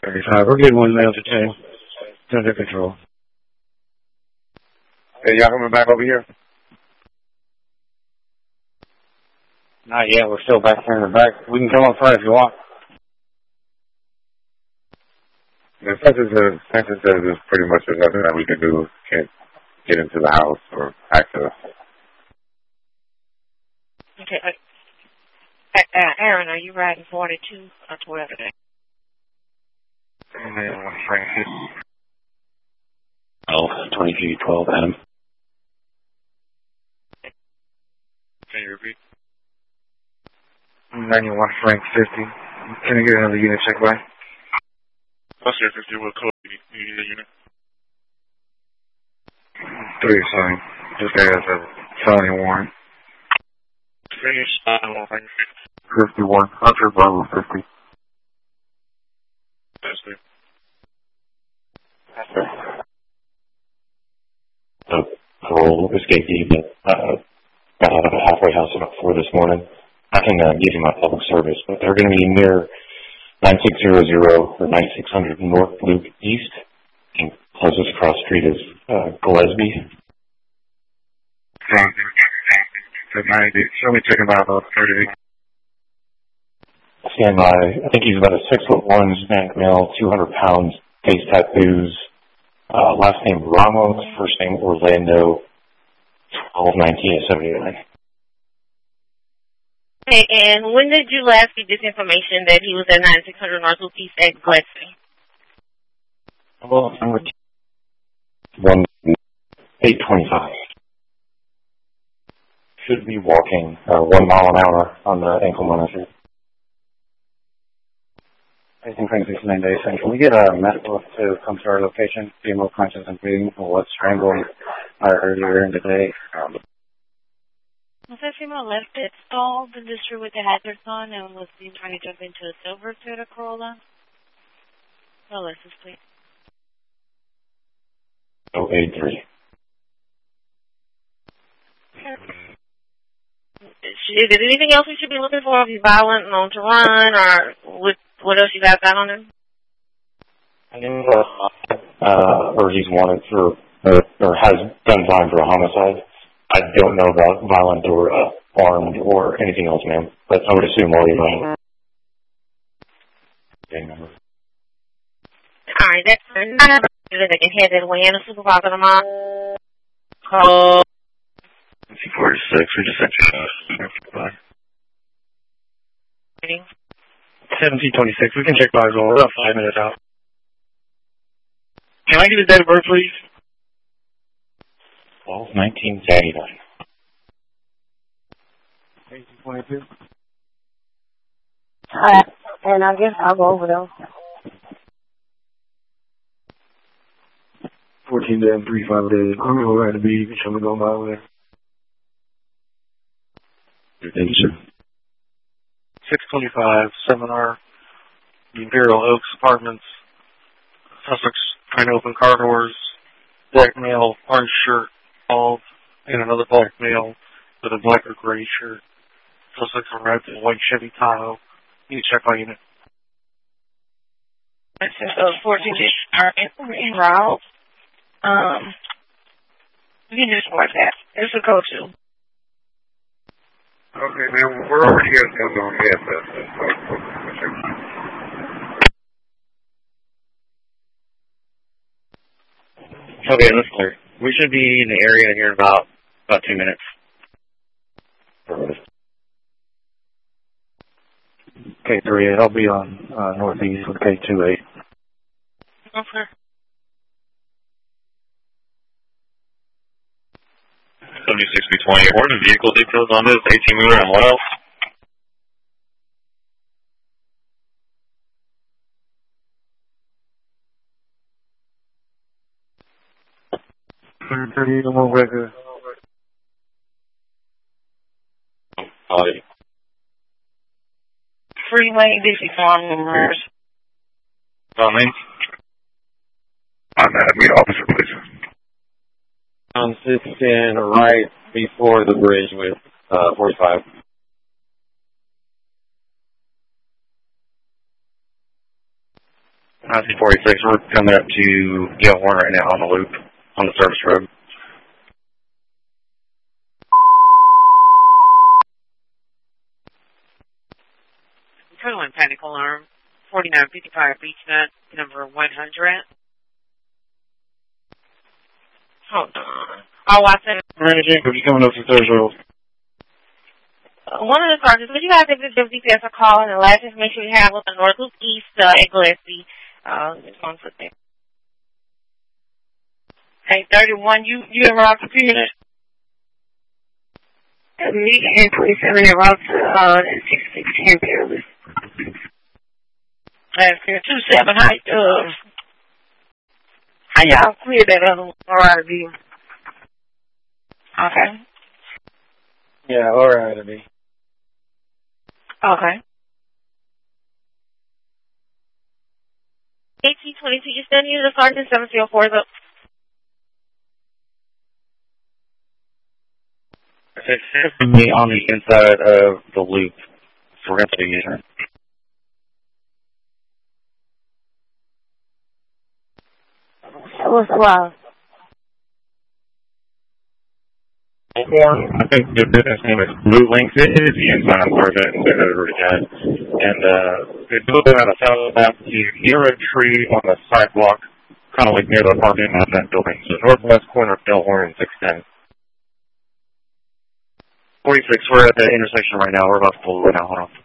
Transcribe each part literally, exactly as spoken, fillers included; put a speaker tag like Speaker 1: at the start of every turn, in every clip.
Speaker 1: thirty-five. We're getting one male to ten. Under control.
Speaker 2: Hey, y'all coming back over here?
Speaker 1: Not yet. We're still back here in the back. We can come up front if you want.
Speaker 2: The census says, census says there's pretty much there's nothing that we can do. Can't get into the house or access.
Speaker 3: Okay. Uh, uh, Aaron, are you riding forty-two or twelve today?
Speaker 1: twelve, twenty-three, twelve, Adam.
Speaker 2: Can you repeat?
Speaker 1: ninety-one, Frank, fifty. Can I get another unit check by?
Speaker 2: Buster fifty, what code do you need a unit?
Speaker 1: Three is fine. Just got a felony warrant.
Speaker 2: Finish, uh, Frank
Speaker 1: fifty-one, Hunter Bravo fifty.
Speaker 2: That's it.
Speaker 1: That's right. So, parole escapee that uh, got out of a halfway house about four this morning. I can uh, give you my public service, but they're going to be near nine six zero zero or nine six hundred North Loop East, and closest cross street is uh, Gillespie.
Speaker 2: Show me checking by about thirty.
Speaker 1: Stand by. I think he's about a six foot one Hispanic male, two hundred pounds, face tattoos. Uh, last name Ramos, first name Orlando, twelve nineteen seventy nine.
Speaker 3: Okay, and when did you last get this information that he was at ninety-six hundred North Loop East at Gillespie?
Speaker 1: Well, I'm with one eight twenty five. Should be walking uh, one mile an hour on the ankle monitor. eighteen twenty-six nine days. Can we get a medical to come to our location? Female conscious and breathing for what strangled uh, earlier in the day. Um,
Speaker 3: Was that female left it stalled and distributed with the hazards on and was seen trying to jump into a silver Toyota Corolla? Oh, let's just please.
Speaker 1: oh eight three.
Speaker 3: Is there anything else we should be looking for? If he's violent, known to run, or what, what else you guys got on him?
Speaker 1: I know, uh, uh, or he's wanted for, or, or has gun time for a homicide. I don't know about violent or uh, armed or anything else, ma'am, but I would assume all you know.
Speaker 3: All right, that's not they can head that way in a supervisor tomorrow. Call.
Speaker 1: forty-six, we just sent you a seventeen twenty-six, we can check by as well. We're about five minutes out. Can I get his date of birth, please? twelve nineteen seventy-nine. eighteen twenty-two.
Speaker 3: Alright, and I guess I'll go over those.
Speaker 1: fourteen days, three five days. I'm going to go right to be. You can show me going by over there. Thank you, sir.
Speaker 4: six twenty-five, Seminar, Imperial Oaks Apartments, Sussex, trying to open car doors, black male, orange shirt, bald, and another black male with a black or gray shirt. Sussex arrived in a white Chevy Tahoe. You need to check my unit.
Speaker 3: That's uh, fourteen days are en route. Um, you can just watch that. There's a go-to.
Speaker 2: Okay, man, we're already here. Still going ahead.
Speaker 1: Okay, that's clear. We should be in the area here in about about two minutes. K three eight, I'll be on uh, northeast with K two eight.
Speaker 3: Okay.
Speaker 2: seventy-six B twenty. What are the vehicle details on this? eighteen wheeler and what else?
Speaker 1: thirty, no more record.
Speaker 2: Audi.
Speaker 3: Freeway, Dixie Farm numbers.
Speaker 2: On me? I'm at meet officer, please.
Speaker 1: On sixteen, right before the bridge with uh, forty-five. I C forty-six, we're coming up to Gail Horn right now on the loop, on the service road.
Speaker 5: Total and panic alarm, forty-nine fifty-five BeachNut, number one hundred. Hold on. Oh, I said...
Speaker 4: Randy Jacob, you coming up to Thursday Road?
Speaker 3: Uh, one of the sergeants, would you guys give the D P S a call, and the last information we have was the North Loop East uh, at Gillespie. Uh, it's on foot there.
Speaker 5: Hey, thirty-one, you, you ever out computer?
Speaker 3: Me and twenty-seven en route to uh, six sixteen Peerless.
Speaker 5: That's two seven, how, uh, how y'all clear that other R I V? Okay.
Speaker 4: Yeah, alright, it'll be.
Speaker 5: Okay.
Speaker 3: A T twenty-two, you send you the sergeant seven zero four is up.
Speaker 1: It's me on the inside of the loop, so we're going to be using.
Speaker 3: What's wrong?
Speaker 1: I think the business name is Blue Links. It is the inside part of it, that I've already got. And uh, they built it out of South Map. You hear a tree on the sidewalk, kind of like near the parking lot of that building. So northwest corner of Del Horn and six ten. forty-six, we're at the intersection right now. We're about to pull right now. Hold on.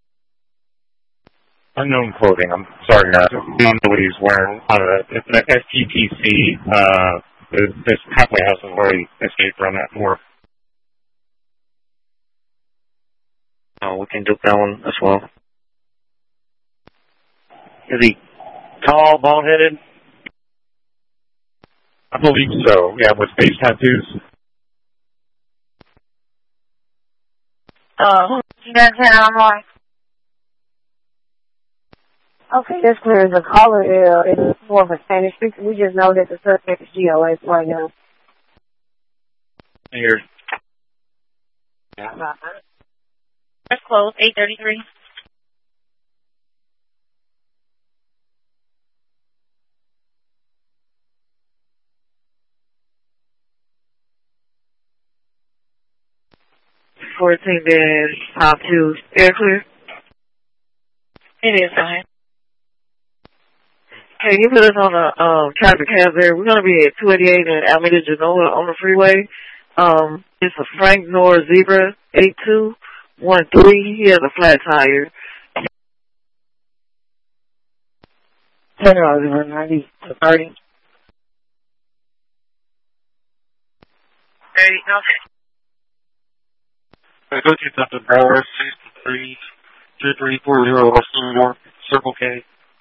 Speaker 1: Unknown clothing. I'm sorry, guys. I don't know what he's wearing. Uh, it's an S T P C. Uh, this halfway house has already escaped from that more. Oh, we can do that one as well. Is he tall, bald-headed? I believe so. Yeah, with face tattoos.
Speaker 3: Uh, you guys have I'm like, okay, that's clear. The caller uh, is more of a Spanish speaker. We just know that the suspect is G O S right now.
Speaker 1: Here.
Speaker 3: Yeah. That's close, eight thirty-three.
Speaker 5: fourteen dash top two, air clear? It is fine. Hey, you put us on a um, traffic hazard. We're going to be at two eighty-eight and Alameda Genoa on the freeway. Um, it's a Frank Nor Zebra eight two one three. He has a flat tire.
Speaker 3: ten over ninety to thirty.
Speaker 5: Hey, okay.
Speaker 4: I go to Doctor Brower, six three two three four zero Western York, Circle K.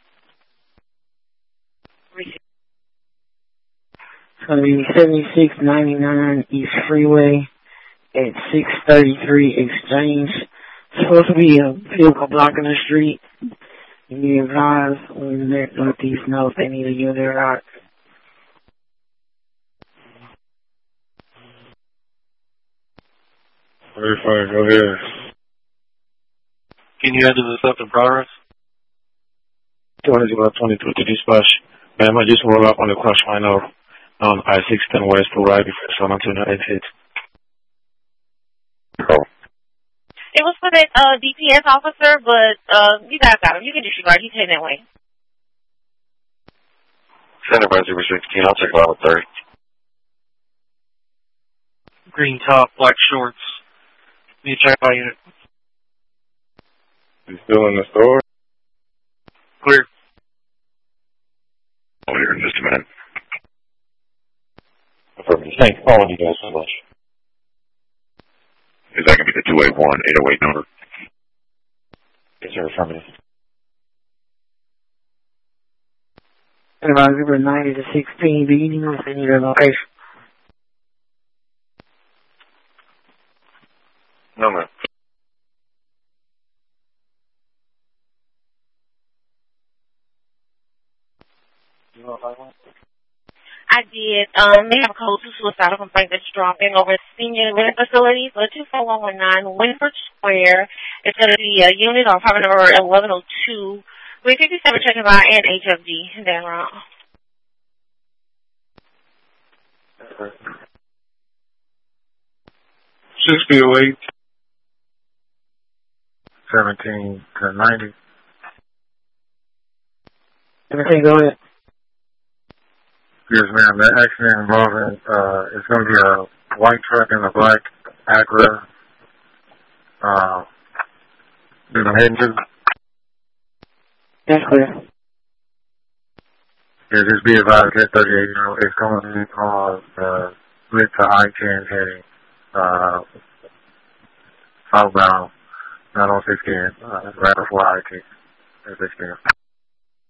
Speaker 6: It's going to be seventy-six ninety-nine East Freeway at six thirty-three Exchange. It's supposed to be a vehicle blocking the street. You be advised when let these know if they need a unit or not.
Speaker 2: Very fine, go ahead.
Speaker 4: Can you add to the stuff in progress? two hundred twenty-two to dispatch. Ma'am, I just rolled up on the crush line of um, I six ten West to right before someone to the exit.
Speaker 2: Oh.
Speaker 3: It was for that uh, D P S officer, but uh, you guys got him. You can disregard. He's heading that way.
Speaker 1: Center by zero sixteen. I'll check it out with thirty.
Speaker 4: Green top, black shorts. Need to check by unit.
Speaker 2: You still in the store?
Speaker 4: Clear.
Speaker 1: I'll be here in just a minute. Affirmative. Thank all of you guys so much.
Speaker 2: Is that going to be the two eight one eight oh eight number?
Speaker 1: Yes, sir. Affirmative.
Speaker 6: And about zero ninety to sixteen, do you know if they need a location?
Speaker 1: No, ma'am.
Speaker 3: I did. Um, they have a code to suicidal complaint that's dropping over at senior living facilities. So two four one one nine Winford Square. It's going to be a unit on apartment number eleven oh two. We fifty-seven checking by and H F G, then route.
Speaker 4: sixty oh eight. seventeen to ninety.
Speaker 6: Everything go ahead.
Speaker 4: Yes, ma'am. That accident involving, uh, it's going to be a white truck and a black Acura. Uh, in the head.
Speaker 6: That's clear.
Speaker 4: Yeah, just be advised that thirty-eight year old is going on, uh, with the I ten heading, uh, southbound, nine oh six N, uh, right before I ten, as they stand.